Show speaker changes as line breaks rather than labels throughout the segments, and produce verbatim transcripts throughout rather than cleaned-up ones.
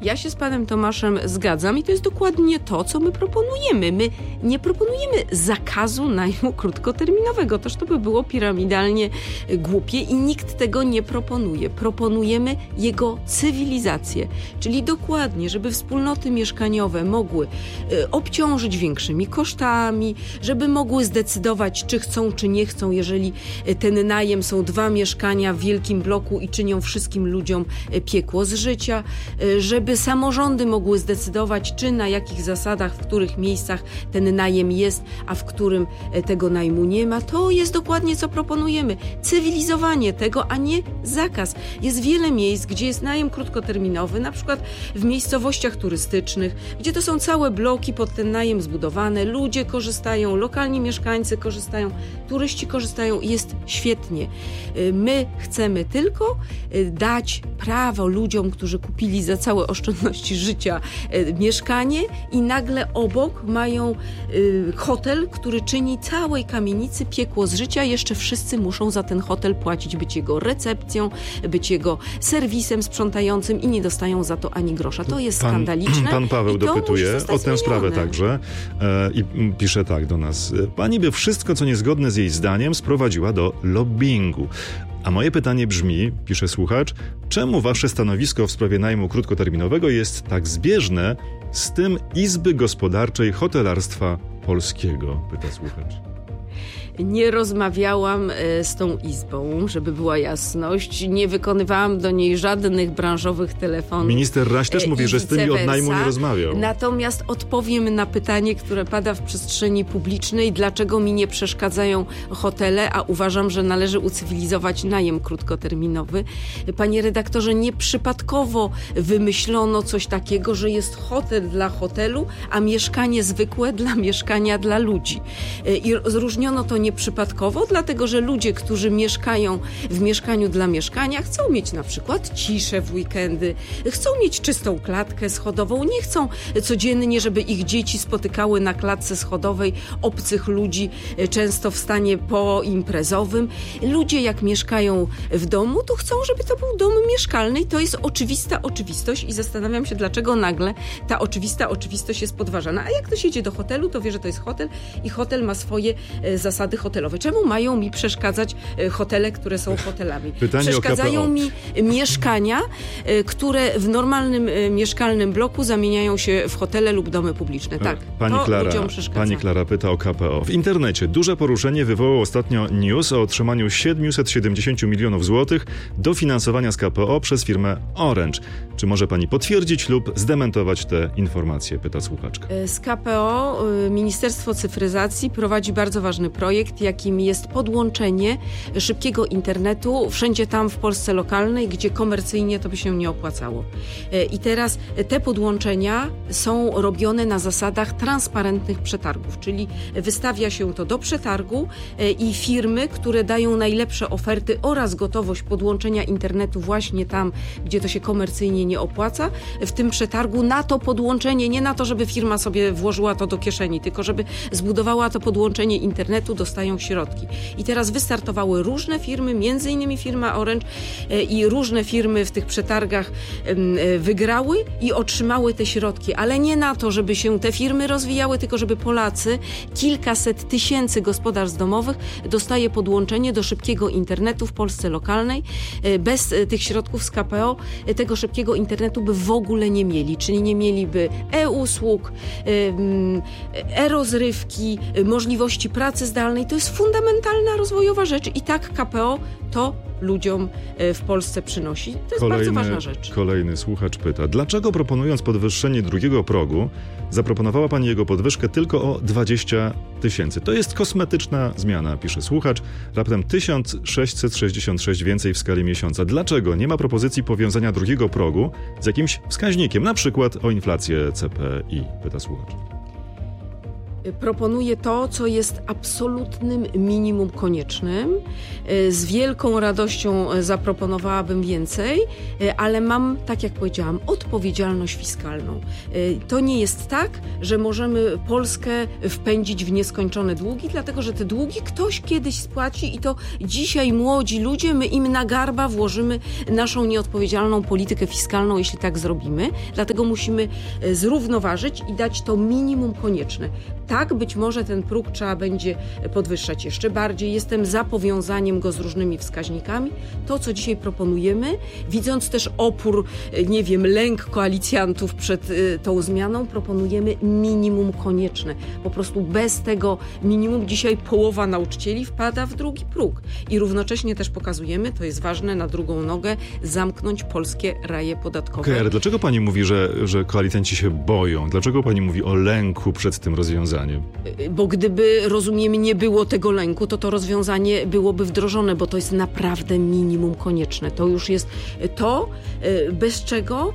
Ja się z panem Tomaszem zgadzam i to jest dokładnie to, co my proponujemy. My nie proponujemy zakazu najmu krótkoterminowego. Toż to by było piramidalnie głupie i nikt tego nie proponuje. Proponujemy jego cywilizację, czyli dokładnie, żeby wspólnoty mieszkaniowe mogły y, obciążyć większymi kosztami, żeby mogły zdecydować, czy chcą, czy nie chcą, jeżeli ten najem są dwa mieszkania w wielkim bloku i czynią wszystkim ludziom piekło z życia, y, żeby samorządy mogły zdecydować, czy na jakich zasadach, w których miejscach ten najem jest, a w którym tego najmu nie ma. To jest dokładnie, co proponujemy. Cywilizowanie tego, a nie zakaz. Jest wiele miejsc, gdzie jest najem krótkoterminowy, na przykład w miejscowościach turystycznych, gdzie to są całe bloki pod ten najem zbudowane, ludzie korzystają, lokalni mieszkańcy korzystają, turyści korzystają i jest świetnie. My chcemy tylko dać prawo ludziom, którzy kupili za całe oszczędności życia mieszkanie i nagle obok mają hotel, który czyni całej kamienicy piekło z życia. Jeszcze wszyscy muszą za ten hotel płacić, być jego recepcją, być jego serwisem sprzątającym i nie dostają za to ani grosza. To jest
pan,
skandaliczne.
Pan Paweł dopytuje o tę
zmienione.
sprawę także e, i pisze tak do nas. Pani by wszystko, co niezgodne z jej zdaniem, sprowadziła do lobbingu. A moje pytanie brzmi, pisze słuchacz, czemu wasze stanowisko w sprawie najmu krótkoterminowego jest tak zbieżne z tym Izby Gospodarczej Hotelarstwa Polskiego? Pyta słuchacz.
Nie rozmawiałam z tą izbą, żeby była jasność. Nie wykonywałam do niej żadnych branżowych telefonów.
Minister Raś też mówi, że z tymi od najmu nie rozmawiał.
Natomiast odpowiem na pytanie, które pada w przestrzeni publicznej, dlaczego mi nie przeszkadzają hotele, a uważam, że należy ucywilizować najem krótkoterminowy. Panie redaktorze, nieprzypadkowo wymyślono coś takiego, że jest hotel dla hotelu, a mieszkanie zwykłe dla mieszkania dla ludzi. I zróżniono to nieprzypadkowo, dlatego że ludzie, którzy mieszkają w mieszkaniu dla mieszkania, chcą mieć na przykład ciszę w weekendy, chcą mieć czystą klatkę schodową, nie chcą codziennie, żeby ich dzieci spotykały na klatce schodowej obcych ludzi, często w stanie poimprezowym. Ludzie jak mieszkają w domu, to chcą, żeby to był dom mieszkalny i to jest oczywista oczywistość i zastanawiam się, dlaczego nagle ta oczywista oczywistość jest podważana. A jak ktoś jedzie do hotelu, to wie, że to jest hotel i hotel ma swoje zasady hotelowe. Czemu mają mi przeszkadzać hotele, które są hotelami?
Pytanie
Przeszkadzają
o K P O.
mi mieszkania, które w normalnym mieszkalnym bloku zamieniają się w hotele lub domy publiczne. Tak,
pani
to
Klara,
ludziom przeszkadza.
Pani Klara pyta o K P O. W internecie duże poruszenie wywołał ostatnio news o otrzymaniu siedemset siedemdziesiąt milionów złotych dofinansowania z K P O przez firmę Orange. Czy może pani potwierdzić lub zdementować te informacje? Pyta słuchaczka.
Z K P O Ministerstwo Cyfryzacji prowadzi bardzo ważny projekt, jakim jest podłączenie szybkiego internetu wszędzie tam w Polsce lokalnej, gdzie komercyjnie to by się nie opłacało. I teraz te podłączenia są robione na zasadach transparentnych przetargów, czyli wystawia się to do przetargu i firmy, które dają najlepsze oferty oraz gotowość podłączenia internetu właśnie tam, gdzie to się komercyjnie nie opłaca, w tym przetargu na to podłączenie, nie na to, żeby firma sobie włożyła to do kieszeni, tylko żeby zbudowała to podłączenie internetu, dostają środki. I teraz wystartowały różne firmy, między innymi firma Orange i różne firmy w tych przetargach wygrały i otrzymały te środki, ale nie na to, żeby się te firmy rozwijały, tylko żeby Polacy, kilkaset tysięcy gospodarstw domowych dostaje podłączenie do szybkiego internetu w Polsce lokalnej. Bez tych środków z K P O tego szybkiego internetu by w ogóle nie mieli, czyli nie mieliby e-usług, e-rozrywki, możliwości pracy zdalnej. To jest fundamentalna rozwojowa rzecz i tak K P O to ludziom w Polsce przynosi. To jest
kolejny,
bardzo ważna rzecz.
Kolejny słuchacz pyta, dlaczego proponując podwyższenie drugiego progu, zaproponowała pani jego podwyżkę tylko o dwadzieścia tysięcy? To jest kosmetyczna zmiana, pisze słuchacz. Raptem tysiąc sześćset sześćdziesiąt sześć więcej w skali miesiąca. Dlaczego nie ma propozycji powiązania drugiego progu z jakimś wskaźnikiem, na przykład o inflację C P I? Pyta słuchacz.
Proponuję to, co jest absolutnym minimum koniecznym. Z wielką radością zaproponowałabym więcej, ale mam, tak jak powiedziałam, odpowiedzialność fiskalną. To nie jest tak, że możemy Polskę wpędzić w nieskończone długi, dlatego że te długi ktoś kiedyś spłaci i to dzisiaj młodzi ludzie, my im na garba włożymy naszą nieodpowiedzialną politykę fiskalną, jeśli tak zrobimy. Dlatego musimy zrównoważyć i dać to minimum konieczne. Tak, być może ten próg trzeba będzie podwyższać jeszcze bardziej. Jestem za powiązaniem go z różnymi wskaźnikami. To, co dzisiaj proponujemy, widząc też opór, nie wiem, lęk koalicjantów przed y, tą zmianą, proponujemy minimum konieczne. Po prostu bez tego minimum dzisiaj połowa nauczycieli wpada w drugi próg. I równocześnie też pokazujemy, to jest ważne, na drugą nogę, zamknąć polskie raje podatkowe.
Okej, ale dlaczego pani mówi, że, że koalicjanci się boją? Dlaczego pani mówi o lęku przed tym rozwiązaniem?
Bo gdyby, rozumiemy, nie było tego lęku, to to rozwiązanie byłoby wdrożone, bo to jest naprawdę minimum konieczne. To już jest to, bez czego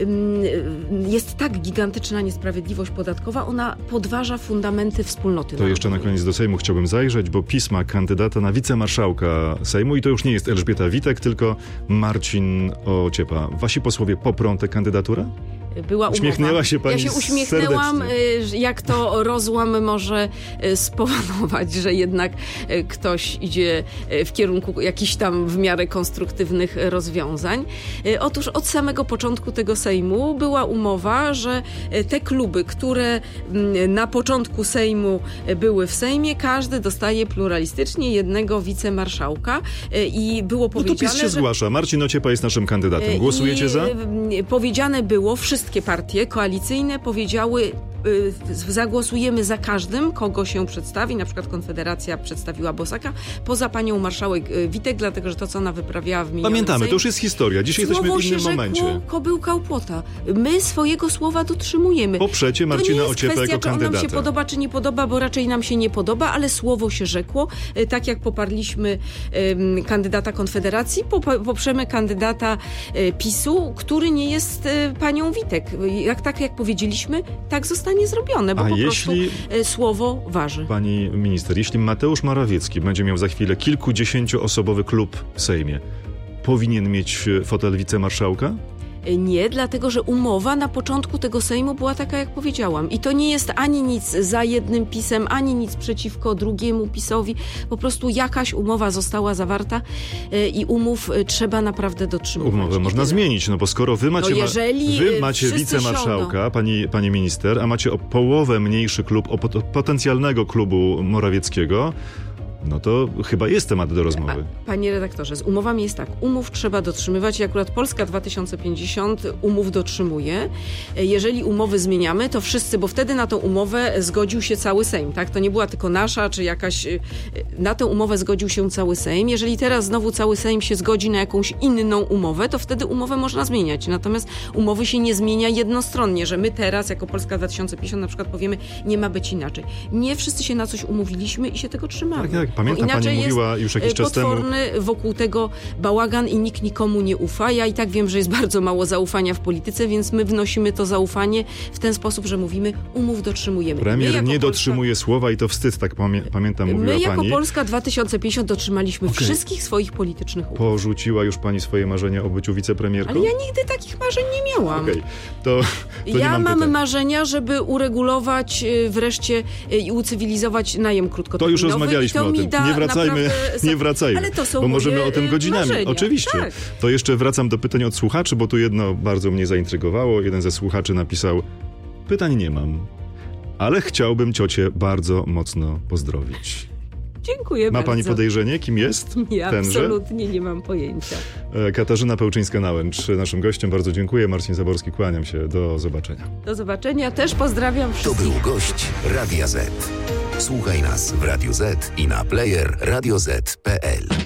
jest tak gigantyczna niesprawiedliwość podatkowa, ona podważa fundamenty wspólnoty
To jeszcze na
narodowej.
koniec do Sejmu chciałbym zajrzeć, bo pisma kandydata na wicemarszałka Sejmu i to już nie jest Elżbieta Witek, tylko Marcin Ociepa. Wasi posłowie poprą tę kandydaturę?
Była
Uśmiechnęła
umowa.
się pani
Ja się uśmiechnęłam,
serdecznie.
jak to rozłam może spowodować, że jednak ktoś idzie w kierunku jakichś tam w miarę konstruktywnych rozwiązań. Otóż od samego początku tego Sejmu była umowa, że te kluby, które na początku Sejmu były w Sejmie, każdy dostaje pluralistycznie jednego wicemarszałka i było powiedziane,
No to PiS się
że...
zgłasza. Marcin Ociepa jest naszym kandydatem. Głosujecie
I
za?
Powiedziane było, wszystkie partie koalicyjne powiedziały, zagłosujemy za każdym, kogo się przedstawi, na przykład Konfederacja przedstawiła Bosaka, poza panią marszałek Witek, dlatego że to, co ona wyprawiała w minionym
Pamiętamy,
Sejmie,
to już jest historia. Dzisiaj
słowo
jesteśmy w innym
się
momencie.
rzekło, kobyłka u płota. My swojego słowa dotrzymujemy.
Poprzecie Marcina
To nie jest
Ociepę
kwestia,
jako
czy on nam
kandydata.
się podoba, czy nie podoba, bo raczej nam się nie podoba, ale słowo się rzekło. Tak jak poparliśmy um, kandydata Konfederacji, pop- poprzemy kandydata e, PiSu, który nie jest e, panią Witek. Jak, tak jak powiedzieliśmy, tak zostanie zrobione, bo
A
po
jeśli...
prostu e, słowo waży.
Pani minister, jeśli Mateusz Morawiecki będzie miał za chwilę kilkudziesięcioosobowy klub w Sejmie, powinien mieć fotel wicemarszałka?
Nie, dlatego że umowa na początku tego Sejmu była taka, jak powiedziałam. I to nie jest ani nic za jednym PiS-em, ani nic przeciwko drugiemu PiS-owi. Po prostu jakaś umowa została zawarta i umów trzeba naprawdę dotrzymywać.
Umowę można zmienić, no bo skoro wy macie,
No jeżeli
wy macie
wszyscy
wicemarszałka, pani, pani minister, a macie o połowę mniejszy klub, o pot- potencjalnego klubu Morawieckiego, no to chyba jest temat do rozmowy.
Panie redaktorze, z umowami jest tak. Umów trzeba dotrzymywać i akurat Polska dwa tysiące pięćdziesiąt umów dotrzymuje. Jeżeli umowy zmieniamy, to wszyscy, bo wtedy na tą umowę zgodził się cały Sejm, tak? To nie była tylko nasza, czy jakaś... Na tę umowę zgodził się cały Sejm. Jeżeli teraz znowu cały Sejm się zgodzi na jakąś inną umowę, to wtedy umowę można zmieniać. Natomiast umowy się nie zmienia jednostronnie, że my teraz, jako Polska dwa tysiące pięćdziesiąt, na przykład powiemy, nie ma być inaczej. Nie wszyscy się na coś umówiliśmy i się tego trzymamy.
Tak, tak. Pamiętam, pani mówiła już jakiś czas temu.
Potworny wokół tego bałagan i nikt nikomu nie ufa. Ja i tak wiem, że jest bardzo mało zaufania w polityce, więc my wnosimy to zaufanie w ten sposób, że mówimy, umów dotrzymujemy.
Premier nie
Polska,
dotrzymuje słowa i to wstyd, tak pamię- pamiętam, mówiła
My jako
pani.
Polska dwa tysiące pięćdziesiąt dotrzymaliśmy
Okay.
wszystkich swoich politycznych umów.
Porzuciła już pani swoje marzenia o byciu wicepremierką?
Ale ja nigdy takich marzeń nie miałam.
Okej, to, to nie
Ja
mam
mam
pytań.
marzenia, żeby uregulować y, wreszcie y, i ucywilizować najem krótkoterminowy.
To już rozmawialiśmy
i to
o
mi
tym.
da
Nie wracajmy,
naprawdę...
nie wracajmy,
Ale to są
bo możemy
moje,
o tym
y,
godzinami.
marzenia.
Oczywiście.
Tak.
To jeszcze wracam do pytań od słuchaczy, bo tu jedno bardzo mnie zaintrygowało. Jeden ze słuchaczy napisał: pytań nie mam, ale chciałbym ciocię bardzo mocno pozdrowić.
Dziękuję
Ma
bardzo.
pani podejrzenie, kim jest
Ja
tenże?
absolutnie nie mam pojęcia.
E, Katarzyna Pełczyńska-Nałęcz, naszym gościem. Bardzo dziękuję. Marcin Zaborski, kłaniam się. Do zobaczenia.
Do zobaczenia. Też pozdrawiam
To
wszystkich.
był gość Radia Z. Słuchaj nas w Radio Z i na player radio zet kropka pe el.